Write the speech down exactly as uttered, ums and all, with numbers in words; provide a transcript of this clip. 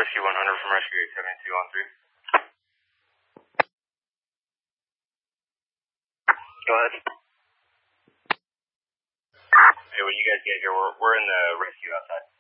Rescue one hundred from Rescue eight seven two on three. Go ahead. Hey, when you guys get here, we're, we're in the rescue outside.